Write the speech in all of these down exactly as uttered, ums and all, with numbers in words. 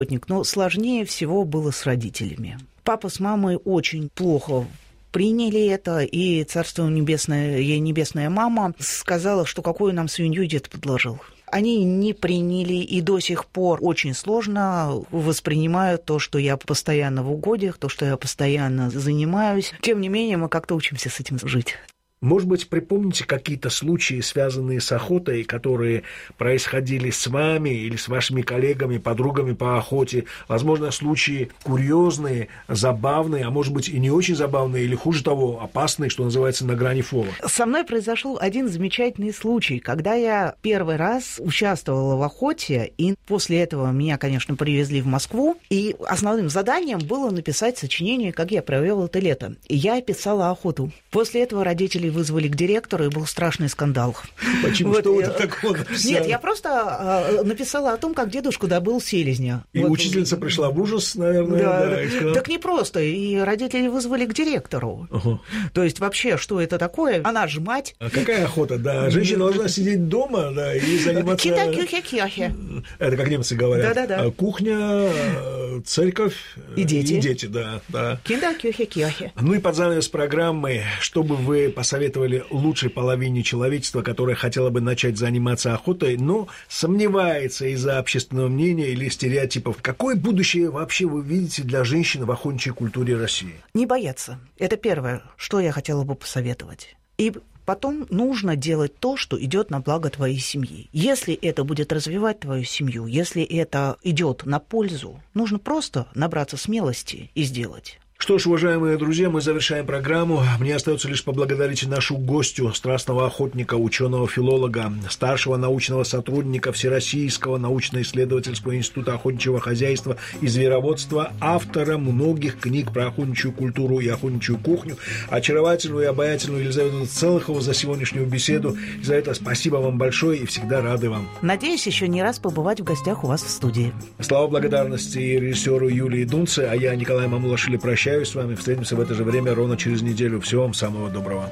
Но сложнее всего было с родителями. Папа с мамой очень плохо приняли это, и царство небесное, ей небесная мама сказала, что какую нам свинью дед подложил. Они не приняли и до сих пор очень сложно воспринимают то, что я постоянно в угодьях, то, что я постоянно занимаюсь. Тем не менее, мы как-то учимся с этим жить. Может быть, припомните какие-то случаи, связанные с охотой, которые происходили с вами или с вашими коллегами, подругами по охоте? Возможно, случаи курьезные, забавные, а может быть и не очень забавные, или хуже того, опасные, что называется, на грани фола. Со мной произошел один замечательный случай, когда я первый раз участвовала в охоте, и после этого меня, конечно, привезли в Москву, и основным заданием было написать сочинение, как я провел это лето. И я описала охоту. После этого родители вызвали к директору, и был страшный скандал. Почему? Вот. Что это такое? Нет, я просто э, написала о том, как дедушка добыл селезня. И вот. Учительница пришла в ужас, наверное. Да, да, да. Так не просто. И родители вызвали к директору. Uh-huh. То есть вообще, что это такое? Она же мать. А какая охота, да. Женщина должна сидеть дома, да, и заниматься... Кита-кюхе-кюхе. Это как немцы говорят. Да-да-да. Кухня, церковь и дети. И дети, да. да. Кита-кюхе-кюхе. Ну и под занавес программы, что бы вы посоветовали советовали лучшей половине человечества, которая хотела бы начать заниматься охотой, но сомневается из-за общественного мнения или стереотипов. Какое будущее вообще вы видите для женщин в охотничьей культуре России? Не бояться. Это первое, что я хотела бы посоветовать. И потом нужно делать то, что идет на благо твоей семьи. Если это будет развивать твою семью, если это идет на пользу, нужно просто набраться смелости и сделать. Что ж, уважаемые друзья, мы завершаем программу. Мне остается лишь поблагодарить нашу гостью, страстного охотника, ученого-филолога, старшего научного сотрудника Всероссийского научно-исследовательского института охотничьего хозяйства и звероводства, автора многих книг про охотничью культуру и охотничью кухню, очаровательную и обаятельную Елизавету Целыхову за сегодняшнюю беседу. Елизавета, спасибо вам большое и всегда рады вам. Надеюсь, еще не раз побывать в гостях у вас в студии. Слава благодарности режиссеру Юлии Дунце, а я, Николай Мамулашвили, прощаюсь с вами. Встретимся в это же время ровно через неделю. Всего вам самого доброго.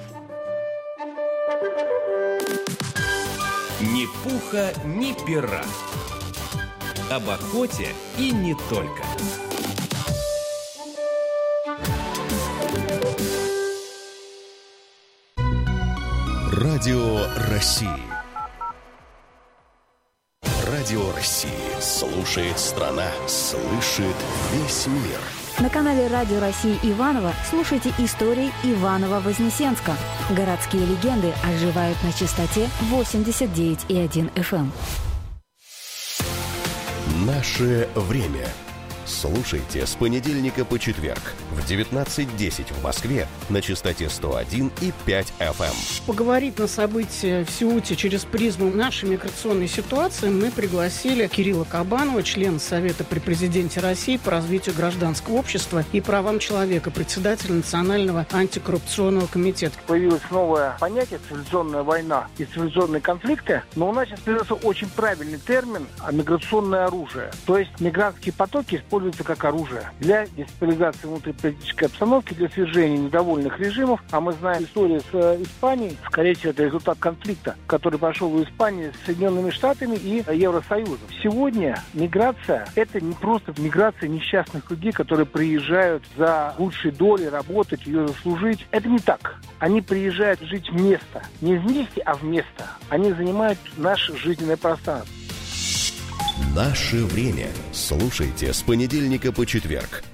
Ни пуха, ни пера. Об охоте и не только. Радио России. Радио России. Слушает страна, слышит весь мир. На канале Радио России Иваново слушайте истории Иваново-Вознесенска. Городские легенды оживают на частоте восемьдесят девять и один эф эм. Наше время. Слушайте с понедельника по четверг в девятнадцать десять в Москве на частоте сто один и пять эф эм. Поговорить на события в Сеуте через призму нашей миграционной ситуации мы пригласили Кирилла Кабанова, члена Совета при президенте России по развитию гражданского общества и правам человека, председателя Национального антикоррупционного комитета. Появилось новое понятие «цивилизационная война» и «цивилизационные конфликты», но у нас сейчас появился очень правильный термин «миграционное оружие». То есть мигрантские потоки используются как оружие для дестабилизации внутриполитической обстановки, для свержения недовольных режимов. А мы знаем историю с Испанией. Скорее всего, это результат конфликта, который прошел в Испании с Соединенными Штатами и Евросоюзом. Сегодня миграция – это не просто миграция несчастных людей, которые приезжают за лучшей долей, работать, ее заслужить. Это не так. Они приезжают жить в место. Не вместе, а в место. Они занимают наше жизненное пространство. Наше время. Слушайте с понедельника по четверг